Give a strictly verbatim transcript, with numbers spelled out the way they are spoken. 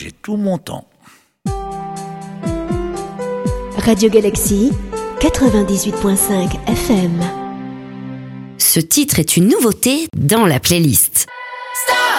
j'ai tout mon temps. Radio Galaxy, quatre-vingt-dix-huit virgule cinq F M. Ce titre est une nouveauté dans la playlist. Stop!